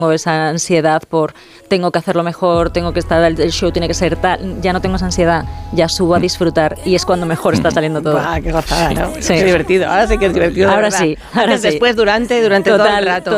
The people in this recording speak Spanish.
esa ansiedad por tengo que hacerlo mejor, tengo que estar, el show tiene que ser tal, ya no tengo esa ansiedad, ya subo a disfrutar y es cuando mejor está saliendo todo. ¡Qué gozada, ¿no? Sí. Qué divertido, ahora sí que es divertido. Ahora sí, ahora Antes, sí. después, durante todo el rato.